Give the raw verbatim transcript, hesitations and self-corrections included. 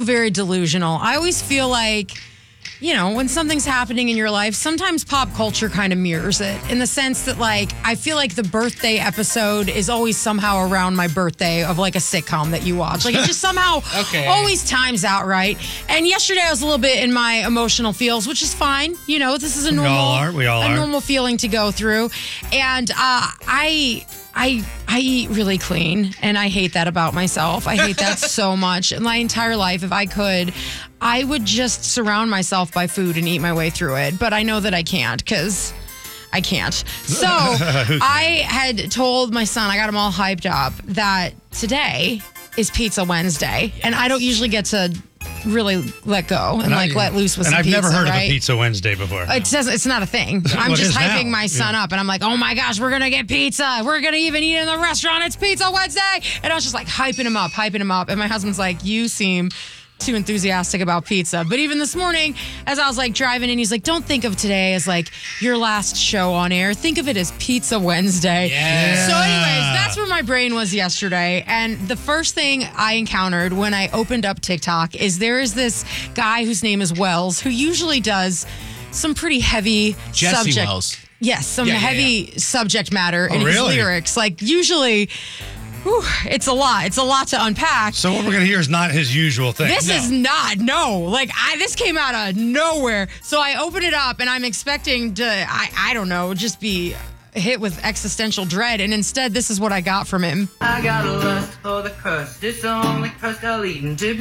very delusional. I always feel like, you know, when something's happening in your life, sometimes pop culture kind of mirrors it in the sense that, like, I feel like the birthday episode is always somehow around my birthday of like a sitcom that you watch. Like, it just somehow Okay. always times out right. And yesterday I was a little bit in my emotional feels, which is fine. You know, this is a normal, all are. We all a are. normal feeling to go through. And uh, I. I I eat really clean, and I hate that about myself. I hate that so much. In my entire life, if I could, I would just surround myself by food and eat my way through it. But I know that I can't because I can't. So I had told my son, I got him all hyped up, that today is Pizza Wednesday, and I don't usually get to really let go and, And I- like let loose with And some I've pizza, never heard right? of a Pizza Wednesday before. It says it's not a thing. I'm what it just is hyping now. my son Yeah. up, and I'm like, oh my gosh, we're gonna get pizza. We're gonna even eat in the restaurant. It's Pizza Wednesday. And I was just like hyping him up, hyping him up. And my husband's like, you seem too enthusiastic about pizza. But even this morning, as I was like driving in, he's like, don't think of today as like your last show on air. Think of it as Pizza Wednesday. Yeah. So anyways, that's where my brain was yesterday. And the first thing I encountered when I opened up TikTok is there is this guy whose name is Wells, who usually does some pretty heavy Jesse subject. Wells. Yes, some Yeah, yeah, heavy subject matter in his really? lyrics. Like usually, whew, it's a lot. It's a lot to unpack. So what we're going to hear is not his usual thing. This No. is not, no. Like, I this came out of nowhere. So I open it up, and I'm expecting to, I, I don't know, just be hit with existential dread. And instead, this is what I got from him. I got a lust for the crust. It's the only crust I'll eat. And to